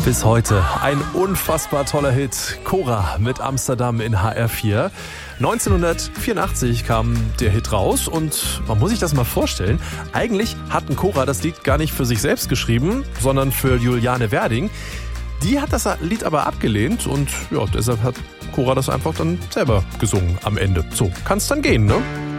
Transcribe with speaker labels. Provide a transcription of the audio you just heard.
Speaker 1: Bis heute ein unfassbar toller Hit. Cora mit Amsterdam in HR4. 1984 kam der Hit raus und man muss sich das mal vorstellen. Eigentlich hatten Cora das Lied gar nicht für sich selbst geschrieben, sondern für Juliane Werding. Die hat das Lied aber abgelehnt und ja, deshalb hat Cora das einfach dann selber gesungen am Ende. So kann's dann gehen, ne?